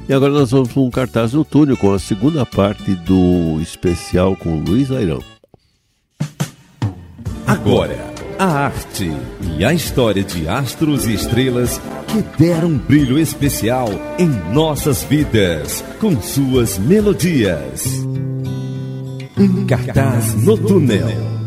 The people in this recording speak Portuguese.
E agora nós vamos para um cartaz no túnel com a segunda parte do especial com Luiz Airão. Agora, a arte e a história de astros e estrelas que deram um brilho especial em nossas vidas, com suas melodias. Um cartaz no túnel.